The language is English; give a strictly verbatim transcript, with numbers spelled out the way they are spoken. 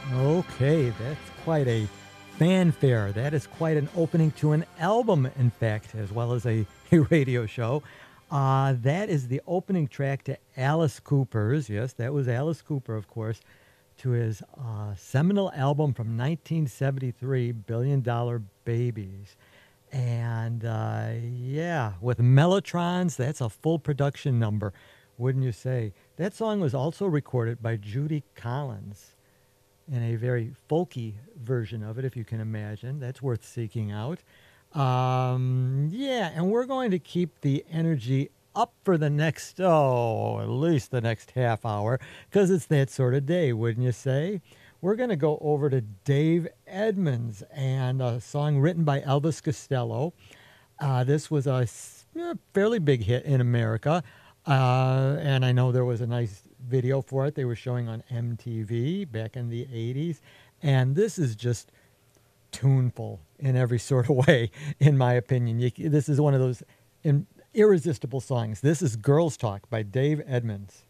Okay, that's quite a fanfare. That is quite an opening to an album, in fact, as well as a, a radio show. Uh, that is the opening track to Alice Cooper's. Yes, that was Alice Cooper, of course, to his uh, seminal album from nineteen seventy-three, Billion Dollar Babies. And uh, yeah, with Mellotrons, that's a full production number, wouldn't you say? That song was also recorded by Judy Collins in a very folky version of it, if you can imagine. That's worth seeking out. Um, yeah, and we're going to keep the energy up for the next, oh, at least the next half hour, because it's that sort of day, wouldn't you say? We're going to go over to Dave Edmunds and a song written by Elvis Costello. Uh, this was a s- eh, fairly big hit in America, uh, and I know there was a nice video for it they were showing on M T V back in the eighties. And this is just tuneful in every sort of way, in my opinion. You, this is one of those in, irresistible songs. This is Girls Talk by Dave Edmunds.